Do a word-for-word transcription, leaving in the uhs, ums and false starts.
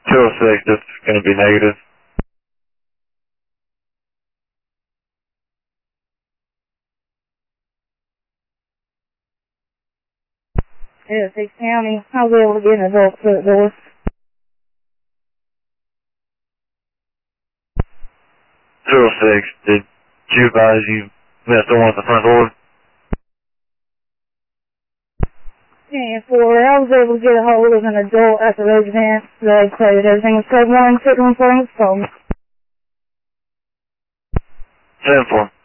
two oh six, that's going to be negative. Yeah, Six County. I was able to get an adult through the door. two oh six, did you advise you missed the one at the front door? Yeah, for I was able to get a hold of an adult at the residence. They said that everything was code one, sitting in front of the phone. ten four.